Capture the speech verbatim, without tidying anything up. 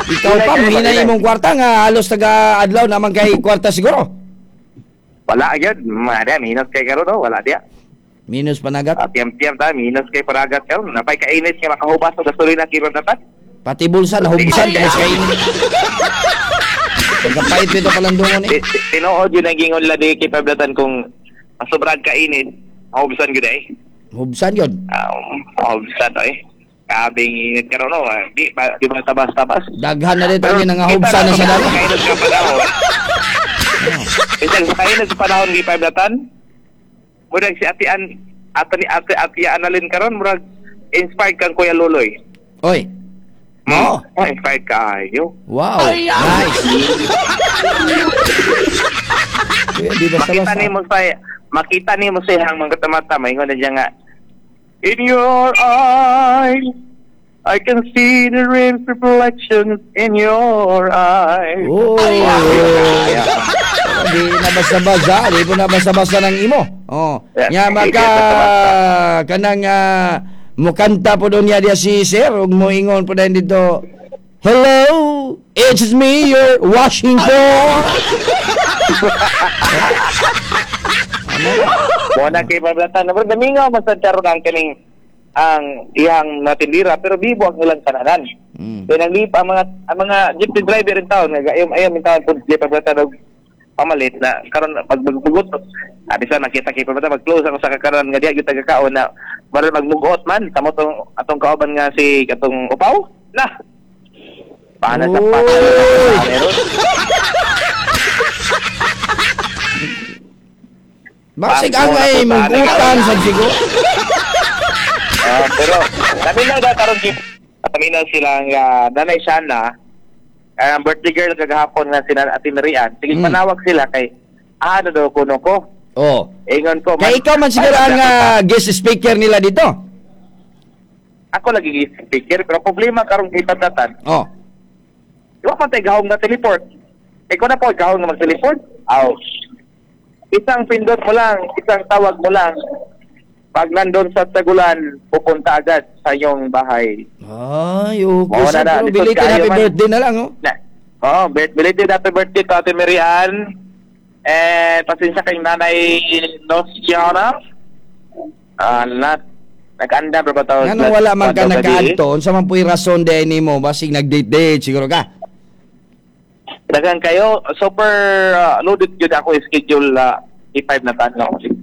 Ikaw pa, mahina imong kwarta nga halos taga-adlaw naman kay kwarta siguro. Wala agad, mada minus kay karon no, wala dia. Minus panagat. Uh, Tiam-tiam ta, minus kay paragat karon. Napay kainit kay makahubas og gasolina kiro dapat. Pati bulsa nahubsan kay kainin. Pagkapait dito palandungon eh. Tinuod yun ang gingon ladi kay pablatan kung sobrang kainit, mahubsan gyud ay. Hubsan yun. Um, mahubsan ay. Kabing init karon no, di ba di ba tabas-tabas. Daghan na dito ni nangahubsan na sa dalo. Kainit ka pa daw. Isang kainit sa panahon gi pablatan. Murag si Atian ato ni Ate Atia analin karon murag inspired kang Kuya Loloy. Oy. Mo, oh, inspired kayo. Wow. Ay, nice. Di ba makita ni mo sa makita ni mo sa hang mga mata may ingon na nga. In your eyes, I can see the rain's reflections in your eyes. Oh. Di na basta-basta, di po na basta-basta ng imo. Oh. Nya maka kanang uh, mukanta po doon niya dia si Sir, ug mo ingon po din dito. Hello, it's me, your Washington. Bona kay pablatan, pero damingaw masad karon ang kaning ang iyang natindira pero bibo ang ilang kananan. Mm. Kaya naglipa ang mga ang mga jeepney driver in town nga ayom ayom in town pud di pablatan og pamalit na karon pagbugot. Abi sa nakita kay pablatan mag-close ako sa kakaron nga diha gyud tagakaon na baro magmugot man tamo tong atong kauban nga si katong upaw. Lah. Paano sa paano? Basig ang ay mugutan sa siguro. Ah, pero naminaw da karon kay naminaw sila nga danay sana ang birthday girl kagahapon nga sina Ate Marian. Sige mm. panawag sila kay ano daw kuno ko. Oh. Ingon ko. Kay ikaw man siguro ang uh, guest speaker nila dito. Ako lagi guest speaker pero problema karon kay patatan. Oh. Di ba patay gahong na teleport? Ikaw na po gahong na mag-teleport? Aw. Isang pindot mo lang, isang tawag mo lang. Pag nandun sa Tagulan, pupunta agad sa iyong bahay. Ay, okay. Oo, na, na, belated happy man. Birthday na lang, oh. Na. Oh, belated happy birthday to Ate Marian. And pasensya kay Nanay Nosiana. Ah, uh, not nag-anda ba ba? Ano wala man ka nagkaanto, unsa man puy rason day nimo basig nag-date-date siguro ka. Dagan kayo, super uh, loaded yun ako schedule uh, E five na tanong.